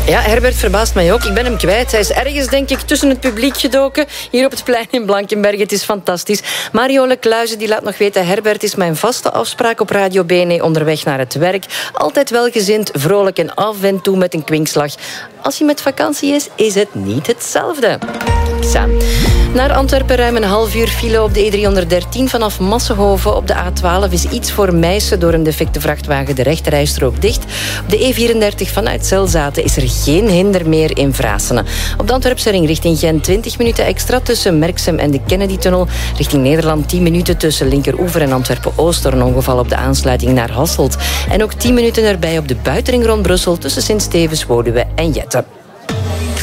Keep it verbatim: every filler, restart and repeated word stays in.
Ja, Herbert verbaast mij ook. Ik ben hem kwijt. Hij is ergens, denk ik, tussen het publiek gedoken. Hier op het plein in Blankenberge. Het is fantastisch. Mario Lecluizen die laat nog weten... Herbert is mijn vaste afspraak op Radio B N E onderweg naar het werk. Altijd welgezind, vrolijk en af en toe met een kwinkslag. Als hij met vakantie is, is het niet hetzelfde. Xa. Naar Antwerpen ruim een half uur file op de E driehonderddertien vanaf Massenhoven. Op de A twaalf is iets voor Meissen door een defecte vrachtwagen de rechterrijstrook dicht. Op de E vierendertig vanuit Zelzaten is er geen hinder meer in Vrasene. Op de Antwerpse ring richting Gent twintig minuten extra tussen Merksem en de Kennedy-tunnel. Richting Nederland tien minuten tussen Linkeroever en Antwerpen-Oost door een ongeval op de aansluiting naar Hasselt. En ook tien minuten erbij op de buitenring rond Brussel tussen Sint-Stevens, Woluwe en Jette.